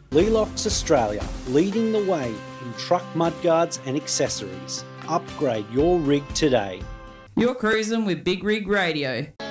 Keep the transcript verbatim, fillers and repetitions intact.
Lelox Australia, leading the way in truck mudguards and accessories. Upgrade your rig today. You're cruising with Big Rig Radio.